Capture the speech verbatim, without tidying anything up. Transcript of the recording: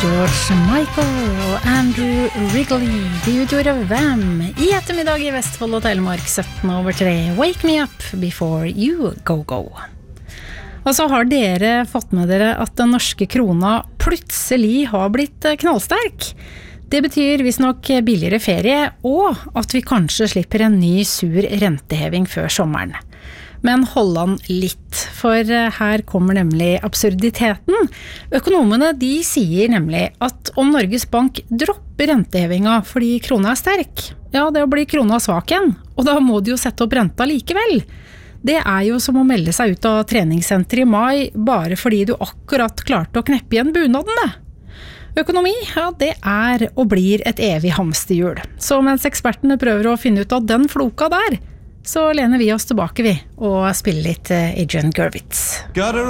George Michael og Andrew Wrigley, de utgjorde Vam i ettermiddag i Vestfold og Telemark sytten over tre. Wake me up before you go go. Og så har dere fått med dere at den norske krona plutselig har blitt knallsterk. Det betyr visstnok billigere ferie og at vi kanskje slipper en ny sur renteheving før sommeren. Men hold an litt, for her kommer nemlig absurditeten. Økonomene de sier nemlig at om Norges Bank dropper rentehevinga fordi krona er sterk, ja, det blir krona svak igjen, og da må de jo sette opp renta likevel. Det er jo som å melde seg ut av treningssenter i mai, bare fordi du akkurat klarte å kneppe igjen bunaden det. Økonomi, ja, det er og blir et evig hamsterhjul. Så mens ekspertene prøver å finne ut av den floka der, så lener vi oss tilbake vi og spiller litt Adrian Gurvitz.